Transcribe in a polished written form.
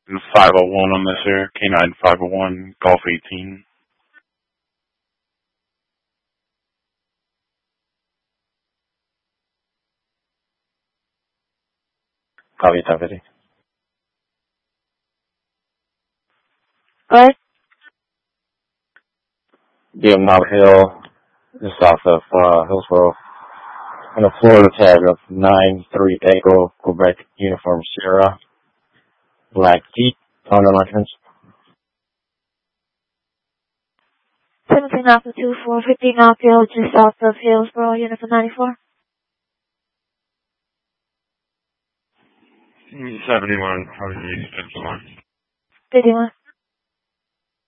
501 on this air, K9 501, Golf 18. Copy, deputy. What? DM Knob Hill, just south of Hillsborough, on the Florida tag of 93 Echo, Quebec, Uniform Sierra, Black Jeep, on the license. 17 Alpha 24, 15 Knob Hill, just south of Hillsborough, Uniform 94. 71, how do you 51? 51.